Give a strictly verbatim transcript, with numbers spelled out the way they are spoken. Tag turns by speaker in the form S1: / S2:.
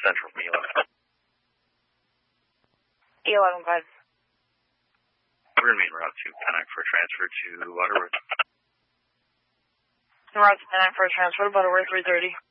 S1: Central from E eleven.
S2: E eleven five.
S1: We're going to be en route to Panic for a transfer to Butterworth.
S2: En route to Panic for a transfer to Butterworth, three thirty.